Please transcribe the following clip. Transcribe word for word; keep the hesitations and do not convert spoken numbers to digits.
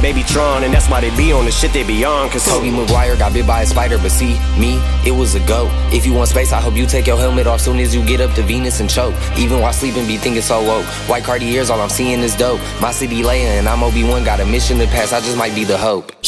baby Tron, and that's why they be on the shit they be on. Cause Tobey Maguire got bit by a spider, but see, me, it was a goat. If you want space, I hope you take your helmet off soon as you get up to Venus and choke. Even while sleeping, be thinking so woke. White Cartiers, all I'm seeing is dope. My city Leia and I'm Obi-Wan, got a mission to pass, I just might be the hope.